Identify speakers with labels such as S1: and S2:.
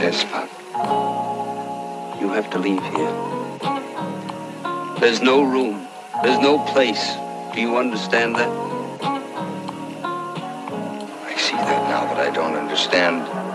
S1: Yes, Pop.
S2: You have to leave here. There's no room. There's no place. Do you understand that?
S1: I see that now, but I don't understand